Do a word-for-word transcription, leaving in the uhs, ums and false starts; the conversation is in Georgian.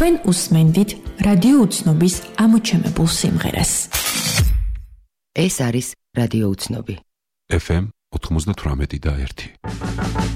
თქვენ უსმენდით რადიო უცნობის ამოჩემებულ სიმღერას. ეს არის რადიო უცნობი. ეფ ემ ოთხმოცდათვრამეტი და ერთი.